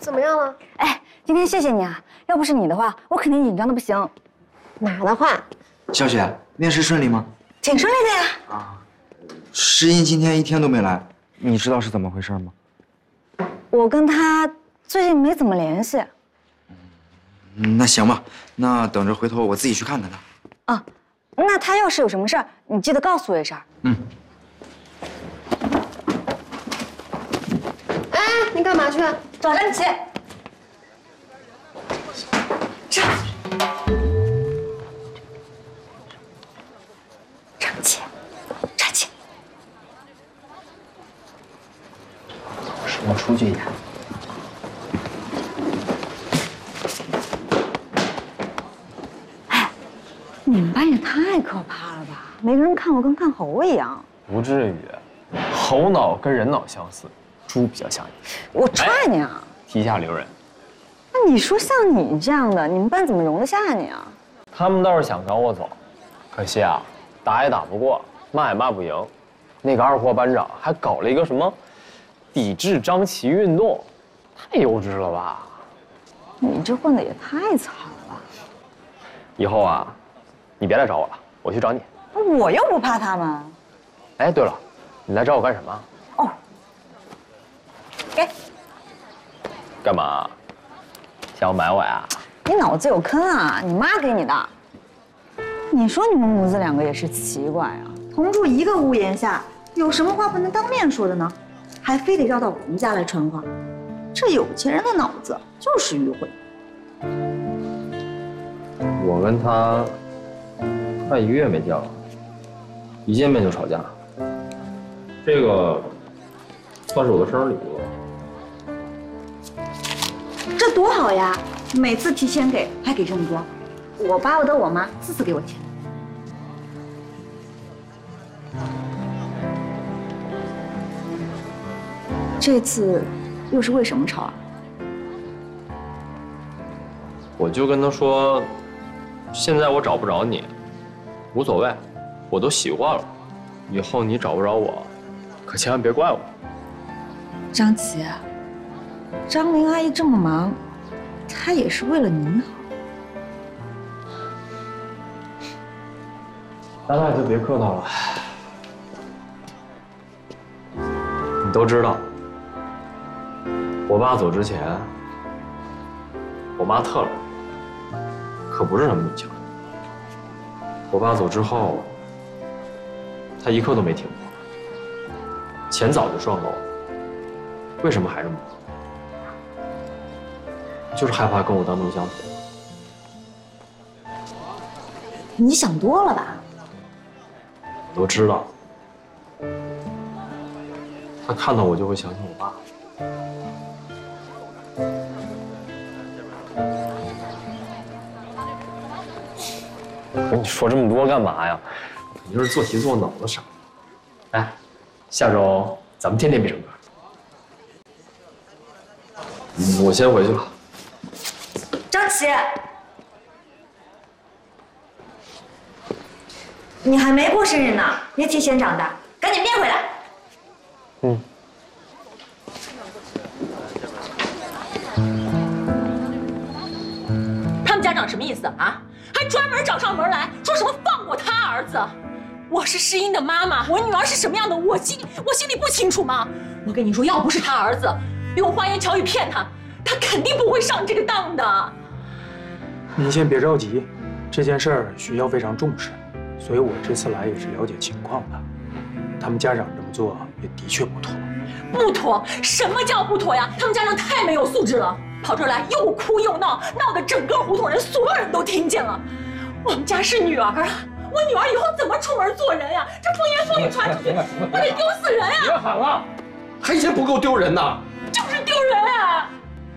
怎么样了？ 哎，今天谢谢你啊，要不是你的话，我肯定紧张的不行。 哪的话？ 小雪，面试顺利吗？ 挺顺利的呀。 啊，诗音今天一天都没来，你知道是怎么回事吗？ 我跟他最近没怎么联系。 那行吧，那等着回头我自己去看看他。 啊，那他要是有什么事儿，你记得告诉我一声。 嗯。 哎，你干嘛去？ 找张琪。张琪，张琪。 我出去一下。 哎，你们班也太可怕了吧！每个人看我跟看猴一样。 不至于，猴脑跟人脑相似，猪比较像你。 我踹你啊！ 提下留人。 那你说像你这样的，你们班怎么容得下你啊？ 他们倒是想赶我走，可惜啊，打也打不过，骂也骂不赢。那个二货班长还搞了一个什么抵制张琪运动，太幼稚了吧？ 你这混的也太惨了。 以后啊，你别来找我了，我去找你。 我又不怕他们。 哎，对了，你来找我干什么？ 哦，给。 干嘛？想要买我呀？ 你脑子有坑啊！你妈给你的。你说你们母子两个也是奇怪啊，同住一个屋檐下，有什么话不能当面说的呢？还非得绕到我们家来传话。这有钱人的脑子就是迂回。 我跟他快1个月没见了，一见面就吵架。这个算是我的生日礼物了。 这多好呀！每次提前给，还给这么多，我巴不得我妈次次给我钱。这次又是为什么吵啊？ 我就跟他说，现在我找不着你，无所谓，我都习惯了。以后你找不着我，可千万别怪我。 张琪，张玲阿姨这么忙，她也是为了你好。 咱俩就别客套了。你都知道，我爸走之前，我妈特冷，可不是什么女强人。我爸走之后，她一刻都没停过，钱早就赚够了，为什么还这么忙？就是害怕跟我当众相同。 你想多了吧？ 我都知道，他看到我就会想起我爸。跟你说这么多干嘛呀？你就是做题做脑子傻。哎，下周咱们天天必胜客。我先回去了。 张琪，你还没过生日呢，别提前长大，赶紧变回来。 嗯。 他们家长什么意思啊？还专门找上门来说什么放过他儿子？我是诗音的妈妈，我女儿是什么样的，我心里不清楚吗？我跟你说，要不是他儿子用花言巧语骗他，他肯定不会上这个当的。 您先别着急，这件事儿学校非常重视，所以我这次来也是了解情况的。他们家长这么做也的确不妥。 不妥？什么叫不妥呀？他们家长太没有素质了，跑这儿来又哭又闹，闹得整个胡同人所有人都听见了。我们家是女儿啊，我女儿以后怎么出门做人呀？这风言风语传出去，我得丢死人呀！ 别喊了，还嫌不够丢人呢？ 就是丢人啊！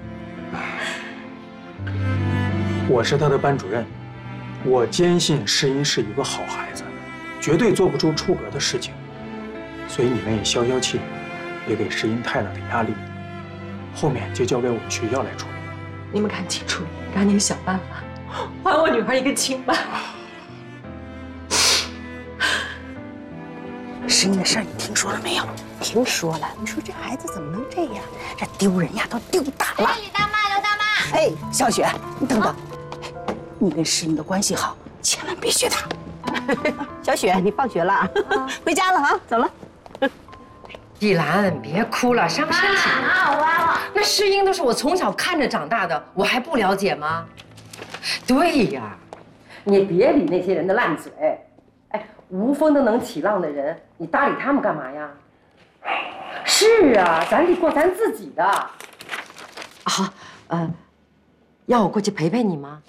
我是他的班主任，我坚信诗音是一个好孩子，绝对做不出出格的事情。所以你们也消消气，别给诗音太大的压力，后面就交给我们学校来处理。 你们赶紧处理，赶紧想办法，还我女儿一个清白。 诗音的事儿你听说了没有？ 听说了，你说这孩子怎么能这样？这丢人呀，都丢大了。 刘大妈，刘大妈。 哎，小雪，你等等，你跟诗英的关系好，千万别学她。小雪，你放学了，回家了啊，走了。 碧兰，别哭了，伤身体。那诗英都是我从小看着长大的，我还不了解吗？对呀，你别理那些人的烂嘴。哎，无风都能起浪的人，你搭理他们干嘛呀？是啊，咱得过咱自己的。啊，要我过去陪陪你吗？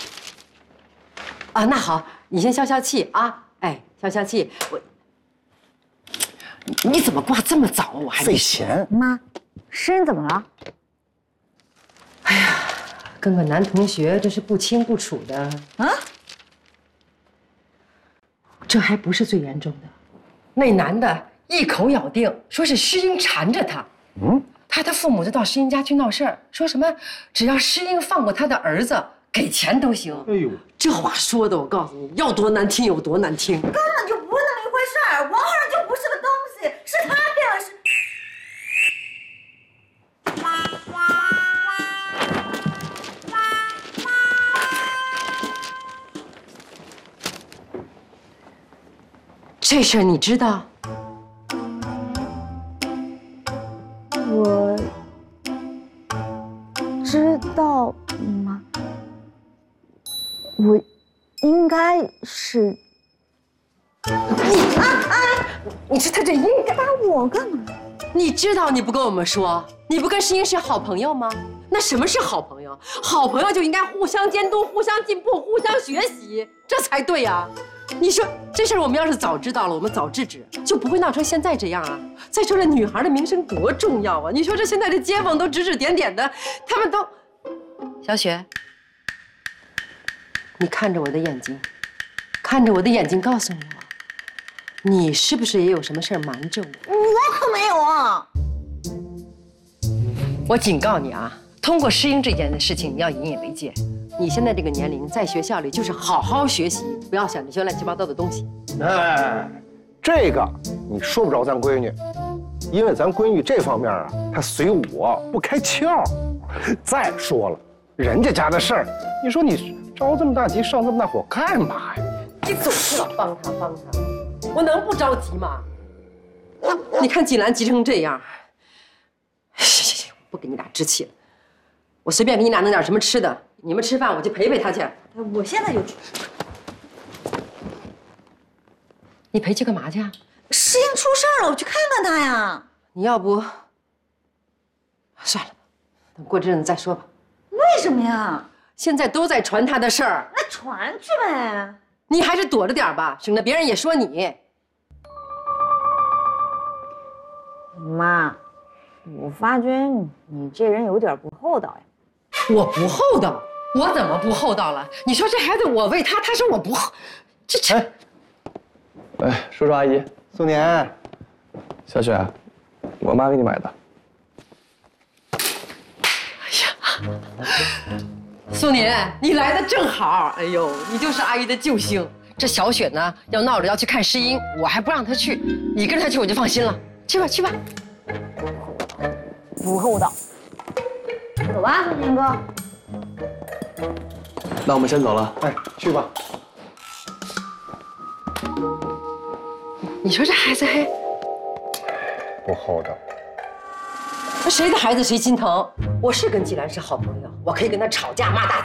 啊，那好，你先消消气啊。哎，消消气，你怎么挂这么早？我还费钱。妈，诗英怎么了？ 哎呀，跟个男同学这是不清不楚的啊！这还不是最严重的，那男的一口咬定说是诗英缠着他。他父母就到诗英家去闹事儿，说什么只要诗英放过他的儿子，给钱都行。哎呦，这话说的，我告诉你，要多难听有多难听。 根本就不是那么一回事儿，王二就不是个东西，是他骗了诗。 这事儿你知道？ 我知道吗？我应该是。 你说他这应该打我干嘛？ 你知道你不跟我们说，你不跟诗英是好朋友吗？那什么是好朋友？好朋友就应该互相监督、互相进步、互相学习，这才对呀。你说这事儿我们要是早知道了，我们早制止，就不会闹成现在这样啊。再说这女孩的名声多重要啊！你说这现在这街坊都指指点点的，他们都……小雪，你看着我的眼睛，看着我的眼睛，告诉我，你是不是也有什么事儿瞒着我？ 我可没有啊！ 我警告你啊，通过诗英这件事情，你要引以为戒。你现在这个年龄，在学校里就是好好学习，不要想这些乱七八糟的东西。 哎，这个你说不着咱闺女，因为咱闺女这方面啊，她随我不开窍。再说了，人家家的事儿，你说你着这么大急，上这么大火干嘛呀？ 你总是老帮他，我能不着急吗？你看锦兰急成这样，行，不给你俩置气了，我随便给你俩弄点什么吃的。你们吃饭，我去陪陪他去。 我现在就去。 你陪去干嘛去啊？ 诗英出事儿了，我去看看她呀。 你要不算了吧，等过阵子再说吧。 为什么呀？ 现在都在传他的事儿。 那传去呗。 你还是躲着点吧，省得别人也说你。 妈，我发觉你这人有点不厚道呀。 我不厚道？我怎么不厚道了？你说这孩子我喂他，他说我不厚，这…… 哎，叔叔阿姨， 苏年， 小雪，我妈给你买的。 苏年，你来的正好。哎呦，你就是阿姨的救星。这小雪呢，要闹着要去看诗英，我还不让她去，你跟着她去我就放心了。去吧，去吧。 不厚道。走吧，苏年哥。 那我们先走了。 哎，去吧。 你说这孩子还不厚道。 那谁的孩子谁心疼？我是跟季兰是好朋友，我可以跟他吵架骂大